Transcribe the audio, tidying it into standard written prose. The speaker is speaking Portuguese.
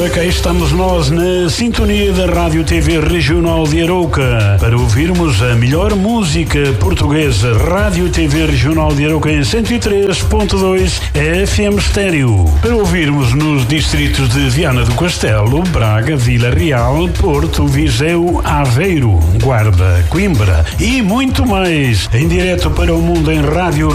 Ora, cá estamos nós na sintonia da Rádio TV Regional de Arouca para ouvirmos a melhor música portuguesa. Rádio TV Regional de Arouca em 103.2 FM estéreo. Para ouvirmos nos distritos de Viana do Castelo, Braga, Vila Real, Porto, Viseu, Aveiro, Guarda, Coimbra e muito mais. Em direto para o mundo em rádio